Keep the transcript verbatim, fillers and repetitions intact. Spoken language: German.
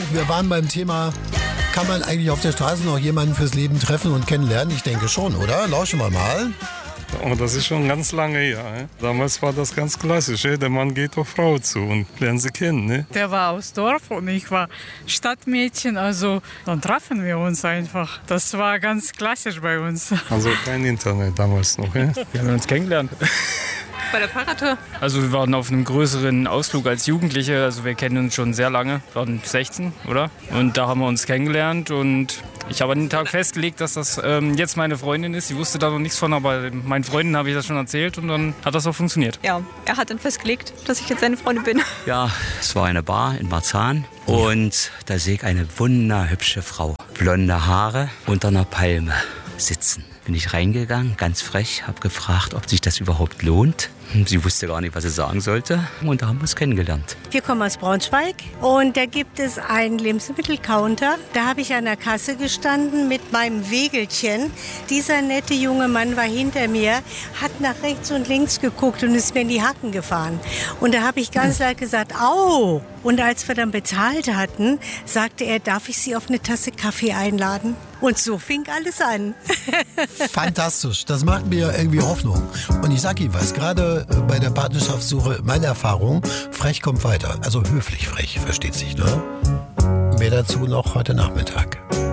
wir waren beim Thema, kann man eigentlich auf der Straße noch jemanden fürs Leben treffen und kennenlernen? Ich denke schon, oder? Lauschen wir mal. Oh, das ist schon ganz lange her. Ne? Damals war das ganz klassisch. Ne? Der Mann geht auf Frau zu und lernen sie kennen. Ne? Der war aus Dorf und ich war Stadtmädchen. Also dann trafen wir uns einfach. Das war ganz klassisch bei uns. Also kein Internet damals noch. Ne? Wir haben uns kennengelernt. Bei der Fahrradtour? Also wir waren auf einem größeren Ausflug als Jugendliche. Also wir kennen uns schon sehr lange. Wir waren sechzehn, oder? Und da haben wir uns kennengelernt und ich habe an den Tag festgelegt, dass das ähm, jetzt meine Freundin ist. Sie wusste da noch nichts von, aber meinen Freunden habe ich das schon erzählt und dann hat das auch funktioniert. Ja, er hat dann festgelegt, dass ich jetzt seine Freundin bin. Ja, es war eine Bar in Marzahn und da sehe ich eine wunderhübsche Frau. Blonde Haare unter einer Palme sitzen. Bin ich reingegangen, ganz frech, habe gefragt, ob sich das überhaupt lohnt. Sie wusste gar nicht, was sie sagen sollte und da haben wir uns kennengelernt. Wir kommen aus Braunschweig und da gibt es einen Lebensmittelcounter. Da habe ich an der Kasse gestanden mit meinem Wägelchen. Dieser nette junge Mann war hinter mir, hat nach rechts und links geguckt und ist mir in die Hacken gefahren. Und da habe ich ganz laut gesagt, au! Und als wir dann bezahlt hatten, sagte er, darf ich Sie auf eine Tasse Kaffee einladen? Und so fing alles an. Fantastisch, das macht mir irgendwie Hoffnung. Und ich sag Ihnen was, gerade bei der Partnerschaftssuche, meine Erfahrung, frech kommt weiter. Also höflich frech, versteht sich, ne? Mehr dazu noch heute Nachmittag.